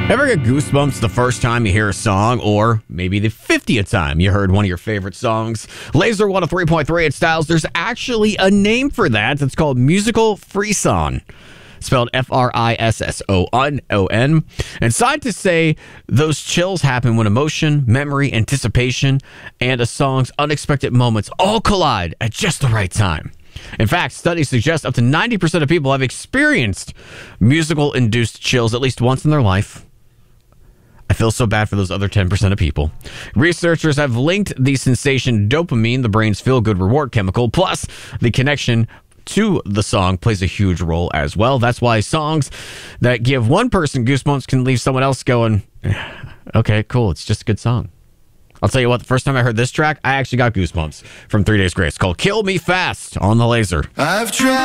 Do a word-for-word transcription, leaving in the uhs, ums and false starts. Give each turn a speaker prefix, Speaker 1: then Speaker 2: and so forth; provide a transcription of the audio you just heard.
Speaker 1: Ever get goosebumps the first time you hear a song, or maybe the fiftieth time you heard one of your favorite songs? Laser one oh three point three at Styles, there's actually a name for that. It's called musical frisson, spelled F R I S S O N. And scientists say those chills happen when emotion, memory, anticipation, and a song's unexpected moments all collide at just the right time. In fact, studies suggest up to ninety percent of people have experienced musical-induced chills at least once in their life. I feel so bad for those other ten percent of people. Researchers have linked the sensation dopamine, the brain's feel-good reward chemical, plus the connection to the song plays a huge role as well. That's why songs that give one person goosebumps can leave someone else going, okay, cool, it's just a good song. I'll tell you what, the first time I heard this track, I actually got goosebumps from Three Days Grace. It's called Kill Me Fast on the Laser.
Speaker 2: I've tried